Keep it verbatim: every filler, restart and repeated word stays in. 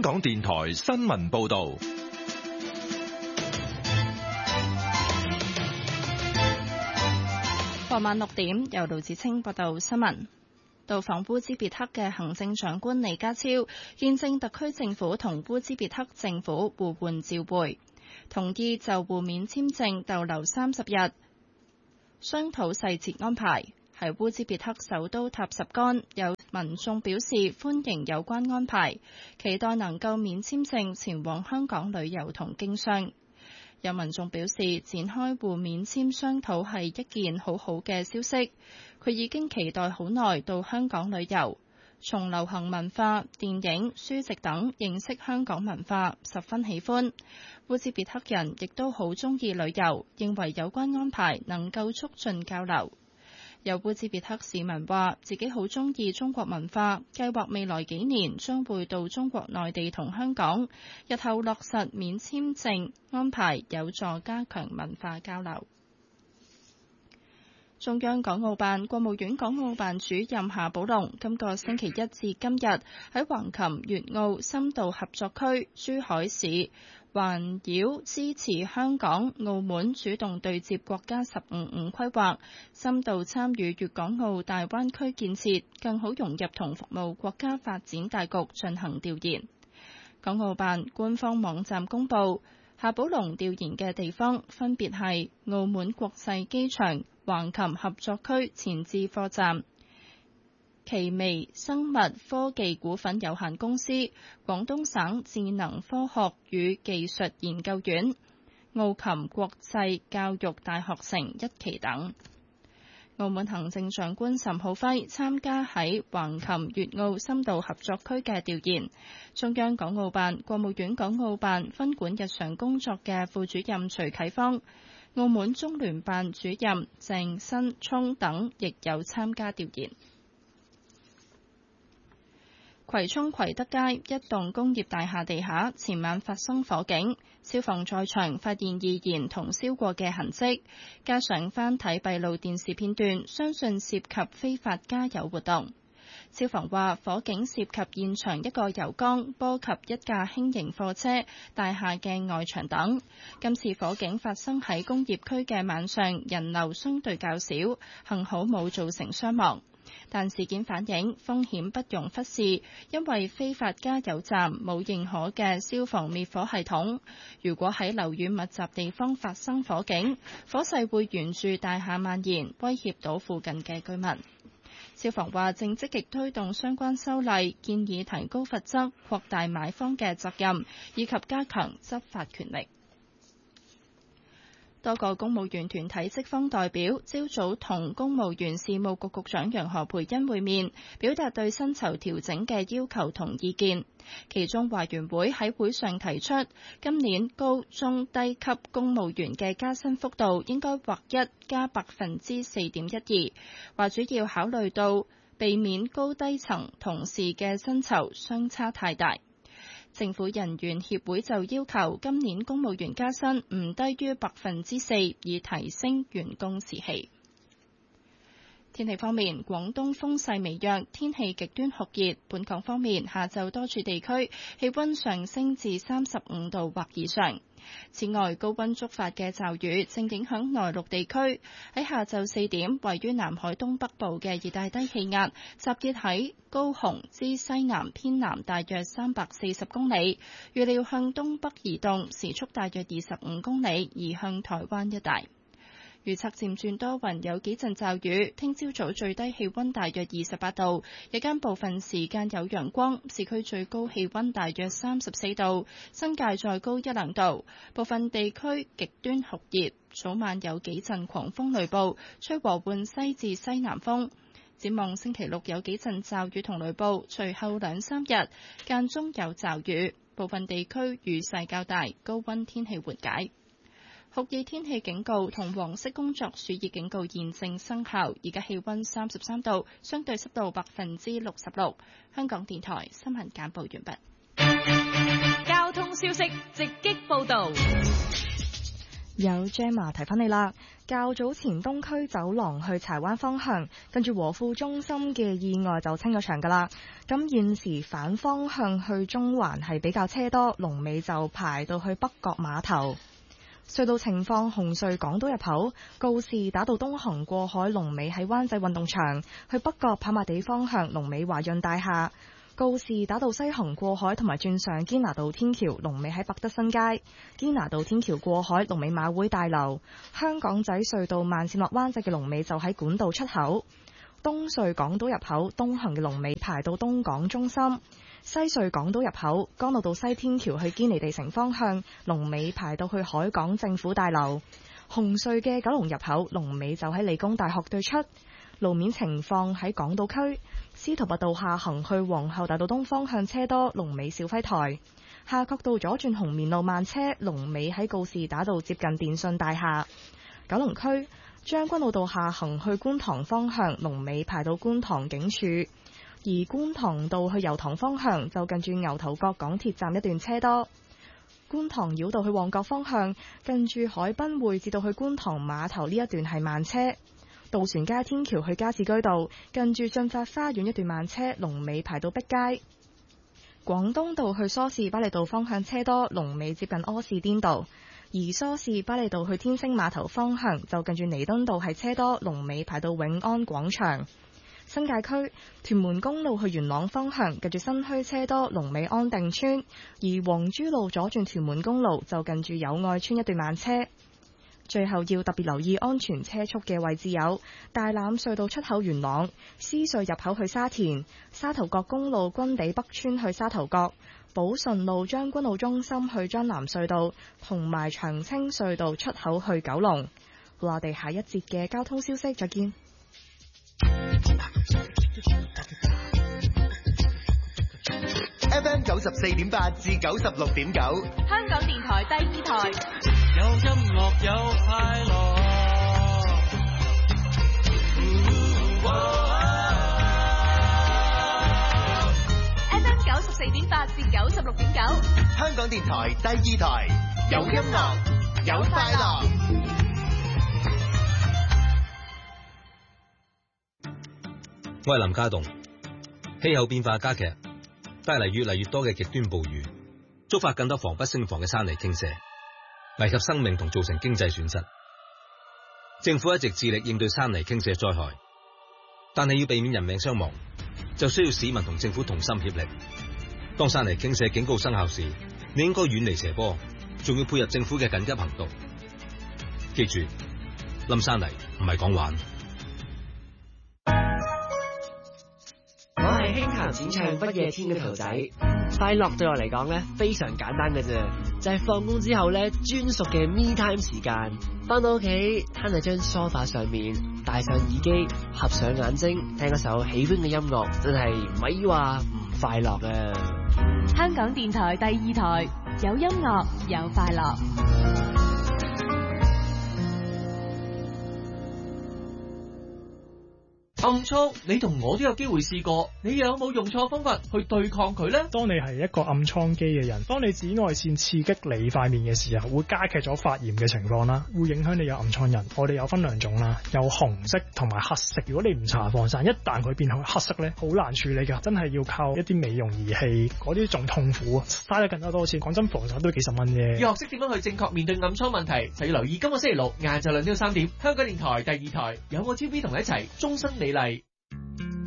港電台新聞報道。 傍晚六點，由盧子清報道新聞。到訪烏茲別克嘅行政長官李家超見證特區政府同烏茲別克政府互換照會，同意就互免簽證逗留三十日，商討細節安排。喺烏茲別克首都塔什干，有民眾表示歡迎有關安排，期待能夠免簽證前往香港旅遊同經商。有民眾表示，展開互免簽商討係一件好好嘅消息。佢已經期待好耐到香港旅遊，從流行文化、電影、書籍等認識香港文化，十分喜歡。烏茲別克人亦都好鍾意旅遊，認為有關安排能夠促進交流。有烏茲別克市民話自己好鍾意中國文化，計劃未來幾年將會到中國內地同香港，日後落實免簽證安排，有助加強文化交流。中央港澳辦、國務院港澳辦主任夏寶龍今個星期一至今日喺橫琴粵澳深度合作區珠海市環繞支持香港、澳門主動對接國家十五五規劃，深度參與粵港澳大灣區建設，更好融入同服務國家發展大局進行調研。港澳辦官方網站公佈，夏寶龍調研嘅地方分別係澳門國際機場、橫琴合作區前置貨站、奇微生物科技股份有限公司、廣東省智能科學與技術研究院、澳琴國際教育大學城一期等。澳門行政長官岑浩輝參加喺橫琴粵澳深度合作區嘅調研。中央港澳辦、國務院港澳辦分管日常工作嘅副主任徐啟芳、澳門中聯辦主任鄭新聰等亦有參加調研。葵涌葵德街一棟工業大廈地下前晚發生火警，消防在場發現易燃同燒過嘅痕跡，加上翻睇閉路電視片段，相信涉及非法加油活動。消防話火警涉及現場一個油缸，波及一架輕型貨車、大廈嘅外牆等。今次火警發生喺工業區嘅晚上，人流相對較少，幸好冇造成傷亡。但事件反映風險不容忽視，因為非法加油站冇認可嘅消防滅火系統。如果喺樓宇密集地方發生火警，火勢會沿住大廈蔓延，威脅到附近嘅居民。消防話正積極推動相關修例，建議提高罰則、擴大買方嘅責任，以及加強執法權力。多個公務員團體職方代表朝早同公務員事務局局長楊何蓓茵會面，表達對薪酬調整嘅要求同意見。其中華員會喺會上提出，今年高中低級公務員嘅加薪幅度應該劃一加百分之四點一二，話主要考慮到避免高低層同事嘅薪酬相差太大。政府人員協會就要求今年公務員加薪唔低於百分之四，以提升員工士氣。天氣方面，廣東風勢微弱，天氣極端酷熱。本港方面，下晝多處地區氣溫上升至三十五度或以上。此外，高溫觸發嘅驟雨正影響內陸地區。喺下晝四點，位於南海東北部嘅熱帶低氣壓集結喺高雄之西南偏南大約三百四十公里，預料向東北移動，時速大約二十五公里，移向台灣一帶。預測漸轉多雲，有幾陣驟雨。聽朝早最低氣溫大約二十八度，日間部分時間有陽光。市區最高氣溫大約三十四度，新界再高一兩度。部分地區極端酷熱，早晚有幾陣狂風雷暴，吹和緩西至西南風。展望星期六有幾陣驟雨同雷暴，隨後兩三日間中有驟雨，部分地區雨勢較大，高溫天氣緩解。酷熱天氣警告同黃色工作暑熱警告現正生效，而家氣溫三十三度，相對濕度百分之六十六。香港電台新聞簡報完畢。 交通消息直擊報道。 有 Gemma 提翻你啦，較早前東區走廊去柴灣方向，跟住和富中心嘅意外就清咗場噶啦。咁現時反方向去中環係比較車多，龍尾就排到去北角碼頭。隧道情況，紅隧港島入口告士打道東行過海龍尾喺灣仔運動場，去北角跑馬地方向龍尾華潤大廈。告士打道西行過海同埋轉上堅拿道天橋龍尾喺百德新街，堅拿道天橋過海龍尾馬會大樓。香港仔隧道慢線落灣仔嘅龍尾就喺管道出口。東隧港島入口東行嘅龍尾排到東港中心。西隧港島入口干諾道西天橋去堅尼地城方向龍尾排到去海港政府大樓。紅隧嘅九龍入口龍尾就喺理工大學對出。路面情況，喺港島區司徒拔道下行去皇后大道東方向車多，龍尾肇輝台。夏慤道左轉紅棉路慢車，龍尾喺告士打道接近電訊大廈。九龍區將軍澳道下行去觀塘方向龍尾排到觀塘警署，而觀塘道去油塘方向就近住牛頭角港鐵站一段車多。觀塘繞道去旺角方向近住海濱匯至到去觀塘碼頭呢一段係慢車。渡船街天橋去加士居道近住駿發花園一段慢車，龍尾排到碧街。廣東道去梳士巴利道方向車多，龍尾接近柯士甸道。而梳士巴利道去天星碼頭方向就近住彌敦道係車多，龍尾排到永安廣場。新界區屯門公路去元朗方向近住新墟車多，龍尾安定村。而黃珠路左轉屯門公路就近住友愛村一段慢車。最後要特別留意安全車速嘅位置有大欖隧道出口元朗、獅隧入口去沙田、沙頭角公路軍地北村去沙頭角、寶順路將軍澳中心去將南隧道同埋長青隧道出口去九龍。好，我哋下一節嘅交通消息再見。 F M 九十四點八至九十六點九， 香港電台第二台， 有音樂有快樂。 F M 九十四點八至九十六點九， 香港電台第二台，有音樂有快樂。 我係林家棟。氣候變化加劇，帶嚟越嚟越多嘅極端暴雨，觸發更多防不勝防嘅山泥傾瀉，危及生命同造成經濟損失。政府一直致力應對山泥傾瀉災害，但係要避免人命傷亡，就需要市民同政府同心協力。當山泥傾瀉警告生效時，你應該遠離斜坡，仲要配合政府嘅緊急行動。記住，冧山泥唔係講玩。 我係輕彈淺唱不夜天嘅圖仔，快樂對我嚟講咧非常簡單嘅啫，就係放工之後咧專屬嘅 me time 時間，翻到屋企攤喺張梳化上面，戴上耳機，合上眼睛，聽一首喜歡嘅音樂，真係唔係話唔快樂啊！ 香港電台第二台，有音樂有快樂。 暗瘡，你同我都有機會試過，你有冇用錯方法去對抗佢呢？ 當你係一個暗瘡肌嘅人，當你紫外線刺激你塊面嘅時候，會加劇咗發炎嘅情況啦，會影響你有暗瘡人。我哋有分兩種啦，有紅色同埋黑色。如果你唔搽防曬，一旦佢變黑色咧，好難處理噶，真係要靠一啲美容儀器，嗰啲仲痛苦啊，嘥得更加多錢。講真，防曬都幾十蚊啫。 要學識點樣去正確面對暗瘡問題，就要留意今個星期六晏晝兩點到三點，香港電台第二台有我 T V 同你一齊終身美麗。